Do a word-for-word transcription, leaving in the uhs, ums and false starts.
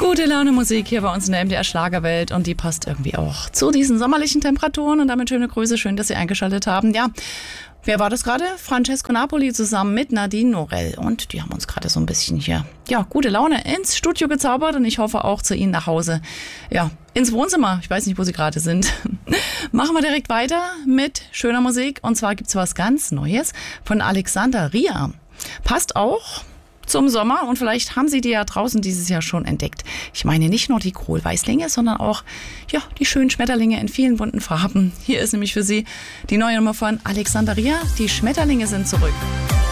Gute Laune Musik hier bei uns in der M D R Schlagerwelt und die passt irgendwie auch zu diesen sommerlichen Temperaturen und damit schöne Grüße, schön, dass Sie eingeschaltet haben. Ja, wer war das gerade? Francesco Napoli zusammen mit Nadine Norell und die haben uns gerade so ein bisschen hier, ja, gute Laune ins Studio gezaubert und ich hoffe auch zu Ihnen nach Hause, ja, ins Wohnzimmer. Ich weiß nicht, wo Sie gerade sind. Machen wir direkt weiter mit schöner Musik und zwar gibt's was ganz Neues von Alexander Ria. Passt auch zum Sommer und vielleicht haben Sie die ja draußen dieses Jahr schon entdeckt. Ich meine nicht nur die Kohlweißlinge, sondern auch ja, die schönen Schmetterlinge in vielen bunten Farben. Hier ist nämlich für Sie die neue Nummer von Alexander Ria. Die Schmetterlinge sind zurück.